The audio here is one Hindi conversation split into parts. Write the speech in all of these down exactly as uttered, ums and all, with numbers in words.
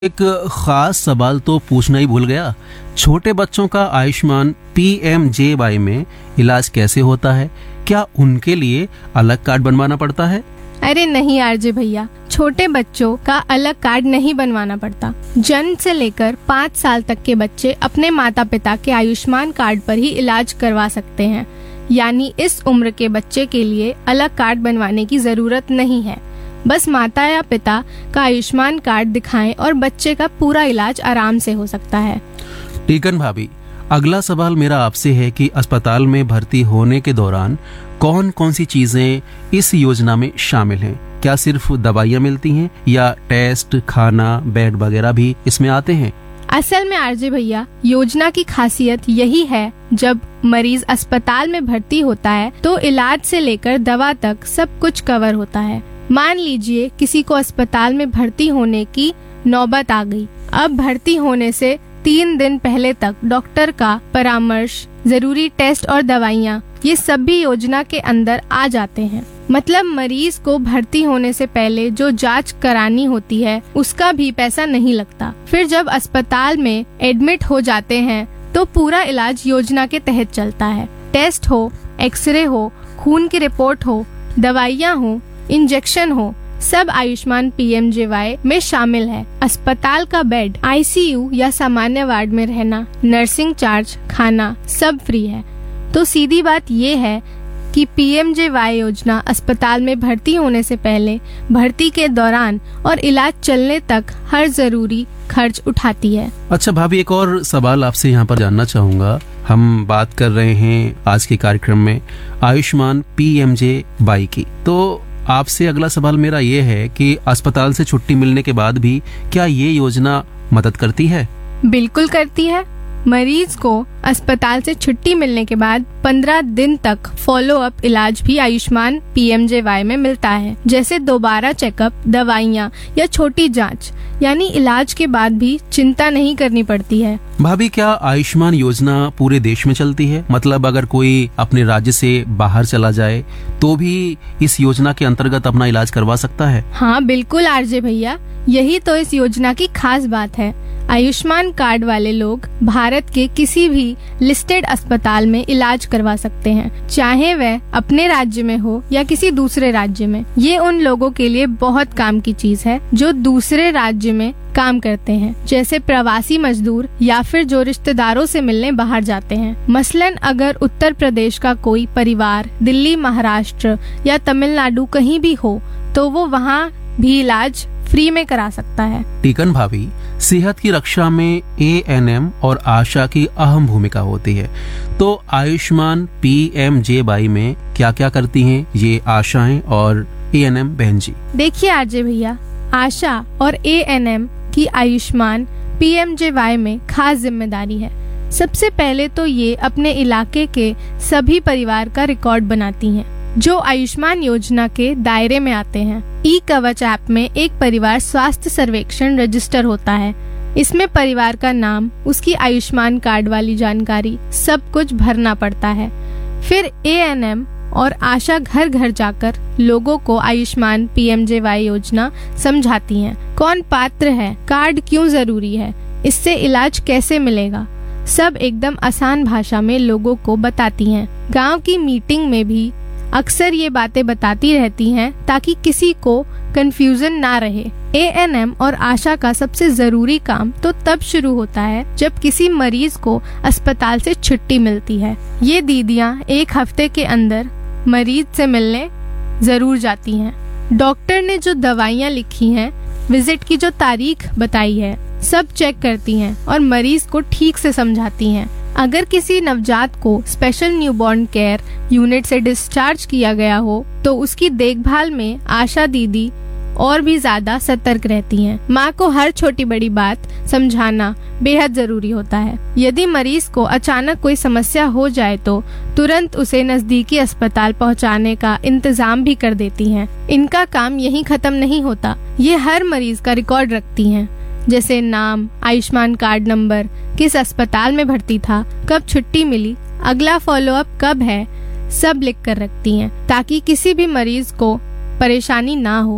एक खास सवाल तो पूछना ही भूल गया। छोटे बच्चों का आयुष्मान पी एम जे वाई में इलाज कैसे होता है? क्या उनके लिए अलग कार्ड बनवाना पड़ता है? अरे नहीं आरजे भैया, छोटे बच्चों का अलग कार्ड नहीं बनवाना पड़ता। जन्म से लेकर पाँच साल तक के बच्चे अपने माता पिता के आयुष्मान कार्ड पर ही इलाज करवा सकते हैं। यानी इस उम्र के बच्चे के लिए अलग कार्ड बनवाने की जरूरत नहीं है। बस माता या पिता का आयुष्मान कार्ड दिखाएं और बच्चे का पूरा इलाज आराम से हो सकता है। टीकन भाभी, अगला सवाल मेरा आपसे है कि अस्पताल में भर्ती होने के दौरान कौन कौन सी चीजें इस योजना में शामिल हैं? क्या सिर्फ दवाइयाँ मिलती हैं या टेस्ट, खाना, बेड वगैरह भी इसमें आते हैं? असल में आरजे भैया, योजना की खासियत यही है, जब मरीज अस्पताल में भर्ती होता है तो इलाज से लेकर दवा तक सब कुछ कवर होता है। मान लीजिए किसी को अस्पताल में भर्ती होने की नौबत आ गई। अब भर्ती होने से तीन दिन पहले तक डॉक्टर का परामर्श, जरूरी टेस्ट और दवाइयाँ, ये सब भी योजना के अंदर आ जाते हैं। मतलब मरीज को भर्ती होने से पहले जो जांच करानी होती है उसका भी पैसा नहीं लगता। फिर जब अस्पताल में एडमिट हो जाते हैं तो पूरा इलाज योजना के तहत चलता है। टेस्ट हो, एक्सरे हो, खून की रिपोर्ट हो, दवाइयाँ हो, इंजेक्शन हो, सब आयुष्मान पी एम जे वाई में शामिल है। अस्पताल का बेड, आई सी यू या सामान्य वार्ड में रहना, नर्सिंग चार्ज, खाना सब फ्री है। तो सीधी बात ये है कि पी एम जे वाई योजना अस्पताल में भर्ती होने से पहले, भर्ती के दौरान और इलाज चलने तक हर जरूरी खर्च उठाती है। अच्छा भाभी, एक और सवाल आपसे यहाँ पर जानना चाहूँगा। हम बात कर रहे हैं आज के कार्यक्रम में आयुष्मान पी एम जे वाई की, तो आपसे अगला सवाल मेरा ये है कि अस्पताल से छुट्टी मिलने के बाद भी क्या ये योजना मदद करती है? बिल्कुल करती है। मरीज को अस्पताल से छुट्टी मिलने के बाद पंद्रह दिन तक फॉलो अप इलाज भी आयुष्मान पी एम जे वाई में मिलता है, जैसे दोबारा चेकअप, दवाइयाँ या छोटी जांच। यानी इलाज के बाद भी चिंता नहीं करनी पड़ती है। भाभी, क्या आयुष्मान योजना पूरे देश में चलती है? मतलब अगर कोई अपने राज्य से बाहर चला जाए तो भी इस योजना के अंतर्गत अपना इलाज करवा सकता है? हाँ बिल्कुल आरजे भैया, यही तो इस योजना की खास बात है। आयुष्मान कार्ड वाले लोग भारत के किसी भी लिस्टेड अस्पताल में इलाज करवा सकते हैं, चाहे वह अपने राज्य में हो या किसी दूसरे राज्य में। ये उन लोगों के लिए बहुत काम की चीज है जो दूसरे राज्य में काम करते हैं, जैसे प्रवासी मजदूर या फिर जो रिश्तेदारों से मिलने बाहर जाते हैं। मसलन अगर उत्तर प्रदेश का कोई परिवार दिल्ली, महाराष्ट्र या तमिलनाडु कहीं भी हो तो वो वहाँ भी इलाज फ्री में करा सकता है। टीकन भाभी, सेहत की रक्षा में ए एन एम और आशा की अहम भूमिका होती है, तो आयुष्मान पी एम जे वाई में क्या क्या करती हैं ये आशाएं और ए एन एम बहन जी? देखिए आरजे भैया, आशा और ए एन एम की आयुष्मान पी एम जे वाई में खास जिम्मेदारी है। सबसे पहले तो ये अपने इलाके के सभी परिवार का रिकॉर्ड बनाती हैं जो आयुष्मान योजना के दायरे में आते हैं। ई कवच ऐप में एक परिवार स्वास्थ्य सर्वेक्षण रजिस्टर होता है। इसमें परिवार का नाम, उसकी आयुष्मान कार्ड वाली जानकारी, सब कुछ भरना पड़ता है। फिर ए एन एम और आशा घर घर जाकर लोगों को आयुष्मान पी एम जे वाई योजना समझाती हैं। कौन पात्र है, कार्ड क्यों जरूरी है, इससे इलाज कैसे मिलेगा, सब एकदम आसान भाषा में लोगों को बताती हैं। गांव की मीटिंग में भी अक्सर ये बातें बताती रहती हैं ताकि किसी को कंफ्यूजन ना रहे। ए एन एम और आशा का सबसे जरूरी काम तो तब शुरू होता है जब किसी मरीज को अस्पताल से छुट्टी मिलती है। ये दीदियां एक हफ्ते के अंदर मरीज से मिलने जरूर जाती हैं। डॉक्टर ने जो दवाइयाँ लिखी हैं, विजिट की जो तारीख बताई है, सब चेक करती हैं और मरीज को ठीक से समझाती हैं। अगर किसी नवजात को स्पेशल न्यूबॉर्न केयर यूनिट से डिस्चार्ज किया गया हो तो उसकी देखभाल में आशा दीदी और भी ज्यादा सतर्क रहती हैं। माँ को हर छोटी बड़ी बात समझाना बेहद जरूरी होता है। यदि मरीज को अचानक कोई समस्या हो जाए तो तुरंत उसे नजदीकी अस्पताल पहुँचाने का इंतजाम भी कर देती हैं। इनका काम यहीं खत्म नहीं होता, ये हर मरीज का रिकॉर्ड रखती हैं, जैसे नाम, आयुष्मान कार्ड नंबर, किस अस्पताल में भर्ती था, कब छुट्टी मिली, अगला फॉलो अप कब है, सब लिख कर रखती हैं ताकि किसी भी मरीज को परेशानी ना हो।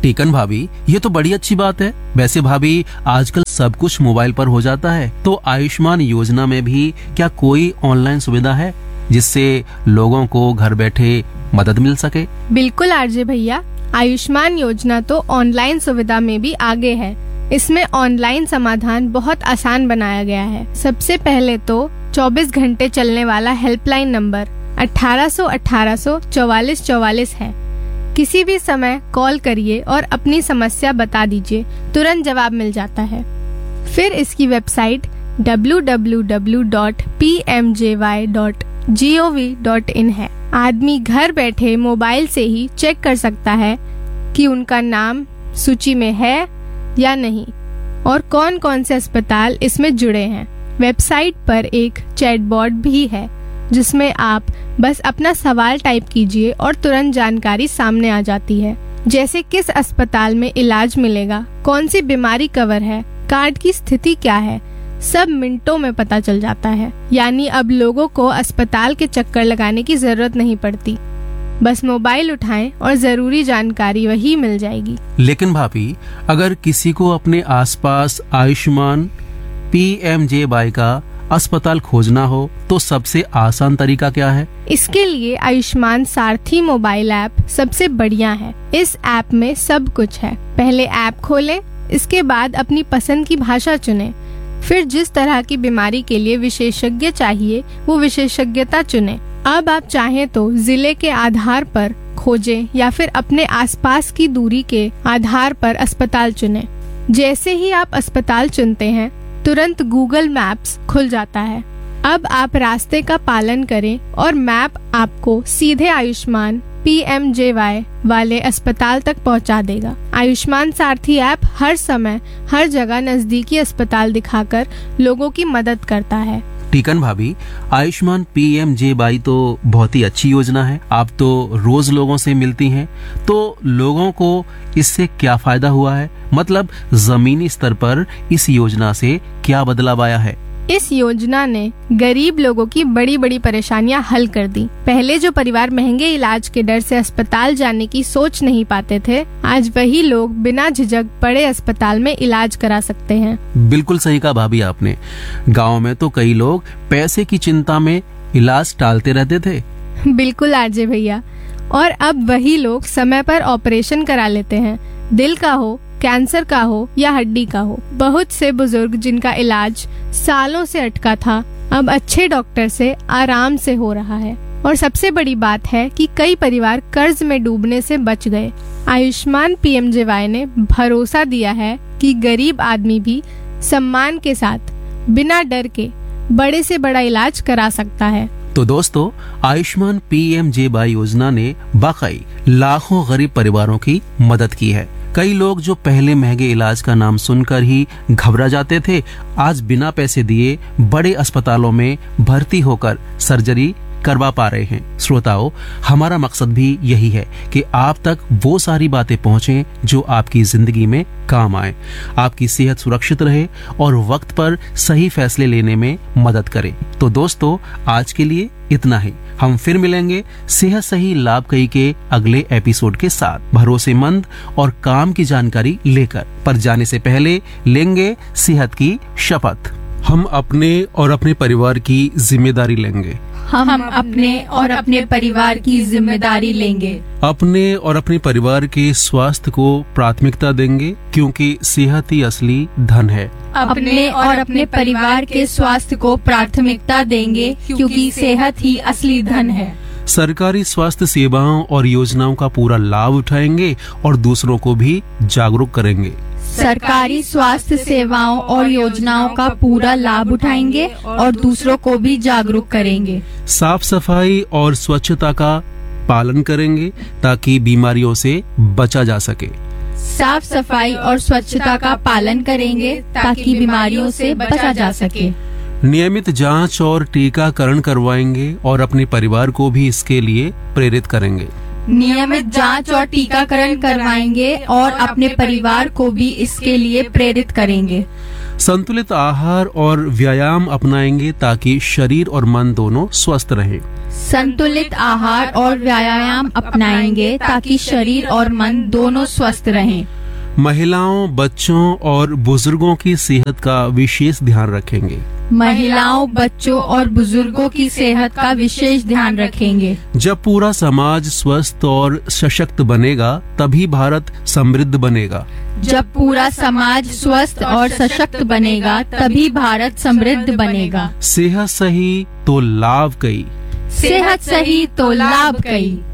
टीकन भाभी, ये तो बड़ी अच्छी बात है। वैसे भाभी, आजकल सब कुछ मोबाइल पर हो जाता है, तो आयुष्मान योजना में भी क्या कोई ऑनलाइन सुविधा है जिससे लोगों को घर बैठे मदद मिल सके? बिल्कुल आरजे भैया, आयुष्मान योजना तो ऑनलाइन सुविधा में भी आगे है। इसमें ऑनलाइन समाधान बहुत आसान बनाया गया है। सबसे पहले तो चौबीस घंटे चलने वाला हेल्पलाइन नंबर अठारह सौ अठारह सौ चौवालीस चौवालीस है। किसी भी समय कॉल करिए और अपनी समस्या बता दीजिए, तुरंत जवाब मिल जाता है। फिर इसकी website W W W dot P M J Y dot G O V dot in है। आदमी घर बैठे मोबाइल से ही चेक कर सकता है कि उनका नाम सूची में है या नहीं और कौन कौन से अस्पताल इसमें जुड़े हैं। वेबसाइट पर एक चैटबॉट भी है जिसमें आप बस अपना सवाल टाइप कीजिए और तुरंत जानकारी सामने आ जाती है, जैसे किस अस्पताल में इलाज मिलेगा, कौन सी बीमारी कवर है, कार्ड की स्थिति क्या है, सब मिनटों में पता चल जाता है। यानी अब लोगों को अस्पताल के चक्कर लगाने की जरूरत नहीं पड़ती, बस मोबाइल उठाएं और जरूरी जानकारी वही मिल जाएगी। लेकिन भाभी, अगर किसी को अपने आसपास आयुष्मान पी एम जे वाई का अस्पताल खोजना हो तो सबसे आसान तरीका क्या है? इसके लिए आयुष्मान सारथी मोबाइल ऐप सबसे बढ़िया है। इस ऐप में सब कुछ है। पहले ऐप खोलें, इसके बाद अपनी पसंद की भाषा चुनें, फिर जिस तरह की बीमारी के लिए विशेषज्ञ चाहिए वो विशेषज्ञता चुनें। अब आप चाहें तो जिले के आधार पर खोजें या फिर अपने आसपास की दूरी के आधार पर अस्पताल चुनें। जैसे ही आप अस्पताल चुनते हैं, तुरंत गूगल मैप्स खुल जाता है। अब आप रास्ते का पालन करें और मैप आपको सीधे आयुष्मान पी एम जे वाई वाले अस्पताल तक पहुंचा देगा। आयुष्मान सारथी ऐप हर समय हर जगह नजदीकी अस्पताल दिखाकर लोगों की मदद करता है। टीकन भाभी, आयुष्मान पी एम जे वाई तो बहुत ही अच्छी योजना है। आप तो रोज लोगों से मिलती हैं, तो लोगों को इससे क्या फायदा हुआ है? मतलब जमीनी स्तर पर इस योजना से क्या बदलाव आया है? इस योजना ने गरीब लोगों की बड़ी बड़ी परेशानियां हल कर दी। पहले जो परिवार महंगे इलाज के डर से अस्पताल जाने की सोच नहीं पाते थे, आज वही लोग बिना झिझक बड़े अस्पताल में इलाज करा सकते हैं। बिल्कुल सही कहा भाभी आपने। गाँव में तो कई लोग पैसे की चिंता में इलाज टालते रहते थे। बिल्कुल आरजे भैया, और अब वही लोग समय पर ऑपरेशन करा लेते हैं। दिल का हो, कैंसर का हो या हड्डी का हो। बहुत से बुजुर्ग जिनका इलाज सालों से अटका था, अब अच्छे डॉक्टर से आराम से हो रहा है। और सबसे बड़ी बात है कि कई परिवार कर्ज में डूबने से बच गए। आयुष्मान पी एम जे वाई ने भरोसा दिया है कि गरीब आदमी भी सम्मान के साथ बिना डर के बड़े से बड़ा इलाज करा सकता है। तो दोस्तों, आयुष्मान पी एम जे वाई योजना ने वाकई लाखों गरीब परिवारों की मदद की है। कई लोग जो पहले महंगे इलाज का नाम सुनकर ही घबरा जाते थे, आज बिना पैसे दिए बड़े अस्पतालों में भर्ती होकर सर्जरी करवा पा रहे हैं। श्रोताओं, हमारा मकसद भी यही है कि आप तक वो सारी बातें पहुंचें जो आपकी जिंदगी में काम आए, आपकी सेहत सुरक्षित रहे और वक्त पर सही फैसले लेने में मदद करे। तो दोस्तों, आज के लिए इतना ही। हम फिर मिलेंगे सेहत सही लाभ कई के अगले एपिसोड के साथ, भरोसेमंद और काम की जानकारी लेकर। पर जाने से पहले लेंगे सेहत की शपथ। हम अपने और अपने परिवार की जिम्मेदारी लेंगे। हम अपने और अपने परिवार की जिम्मेदारी लेंगे। अपने और अपने परिवार के स्वास्थ्य को प्राथमिकता देंगे, क्योंकि सेहत ही असली धन है। अपने और अपने परिवार के स्वास्थ्य को प्राथमिकता देंगे, क्योंकि सेहत ही असली धन है। सरकारी स्वास्थ्य सेवाओं और योजनाओं का पूरा लाभ उठाएंगे और दूसरों को भी जागरूक करेंगे। सरकारी स्वास्थ्य सेवाओं और योजनाओं का पूरा लाभ उठाएंगे और दूसरों को भी जागरूक करेंगे। साफ सफाई और स्वच्छता का पालन करेंगे ताकि बीमारियों से बचा जा सके। साफ सफाई और स्वच्छता का पालन करेंगे ताकि बीमारियों से बचा जा सके। नियमित जांच और टीकाकरण करवाएंगे और अपने परिवार को भी इसके लिए प्रेरित करेंगे। नियमित जांच और टीकाकरण करवाएंगे और अपने परिवार को भी इसके लिए प्रेरित करेंगे। संतुलित आहार और व्यायाम अपनाएंगे ताकि शरीर और मन दोनों स्वस्थ रहें। संतुलित आहार और व्यायाम अपनाएंगे ताकि शरीर और मन दोनों स्वस्थ रहें। महिलाओं, बच्चों और बुजुर्गों की सेहत का विशेष ध्यान रखेंगे। महिलाओं, बच्चों और बुजुर्गों की सेहत का विशेष ध्यान रखेंगे। जब पूरा समाज स्वस्थ और सशक्त बनेगा तभी भारत समृद्ध बनेगा। जब पूरा समाज स्वस्थ और सशक्त बनेगा तभी भारत समृद्ध बनेगा। सेहत सही तो लाभ कई। सेहत सही तो लाभ कई।